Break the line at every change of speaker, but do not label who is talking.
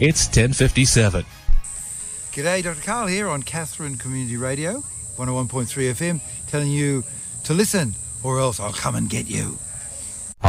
It's 10:57.
G'day, Dr. Carl here on Katherine Community Radio, 101.3 FM, telling you to listen or else I'll come and get you.